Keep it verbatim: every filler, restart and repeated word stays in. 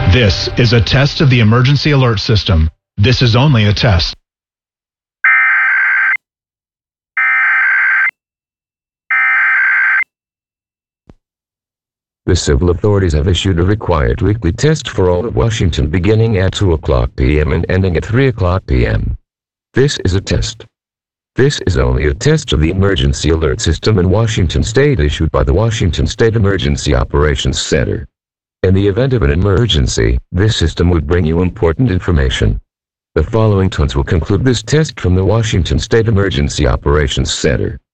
This is a test of the emergency alert system. This is only a test. The civil authorities have issued a required weekly test for all of Washington beginning at two o'clock p m and ending at three o'clock p m This is a test. This is only a test of the emergency alert system in Washington State issued by the Washington State Emergency Operations Center. In the event of an emergency, this system would bring you important information. The following tones will conclude this test from the Washington State Emergency Operations Center.